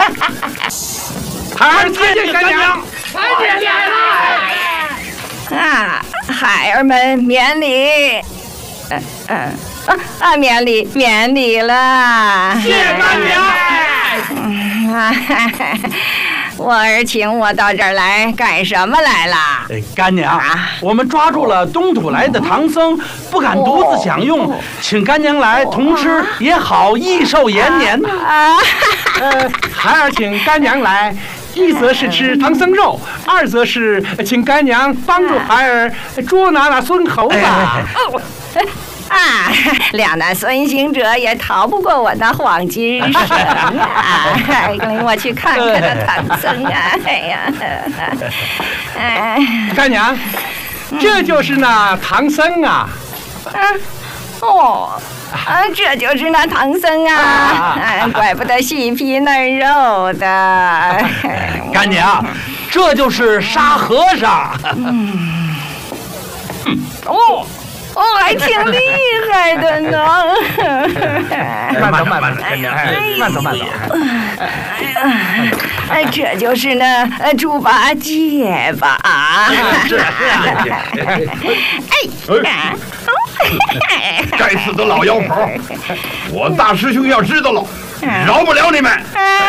孩儿参见干娘， 参见来了。 啊，孩儿们免礼。免礼了。 谢干娘。 我儿请我到这儿来干什么来了？ 干娘，我们抓住了东土来的唐僧，不敢独自享用，请干娘来同吃也好，益寿延年呢。 孩儿请干娘来，一则是吃唐僧肉，二则是请干娘帮助孩儿捉拿那孙猴子。 两难孙行者也逃不过我那黄金绳啊！领我去看看那唐僧啊！ 干娘，这就是那唐僧啊！ 这就是那唐僧啊！怪不得细皮嫩肉的。 干娘，这就是沙和尚。 还挺厉害的呢。 慢走。 这就是那猪八戒吧？ 是。 该死的老妖婆！我大师兄要知道了，饶不了你们！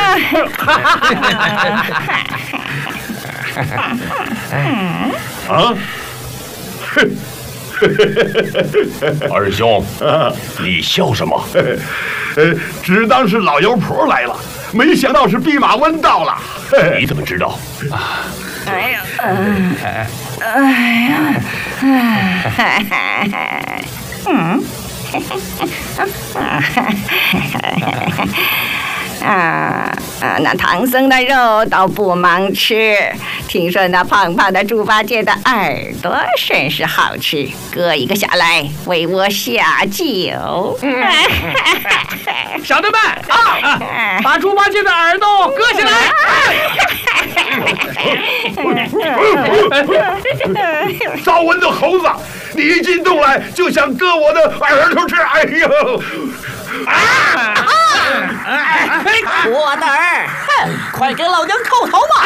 二兄，你笑什么？只当是老妖婆来了，没想到是弼马温到了。你怎么知道？ 那唐僧的肉倒不忙吃，听说那胖胖的猪八戒的耳朵甚是好吃，割一个下来为我下酒。 小的们把猪八戒的耳朵割下来！ 招蚊的猴子，你一进洞来就想割我的耳朵吃！哎呦！ 我的儿，快给老娘叩头吧！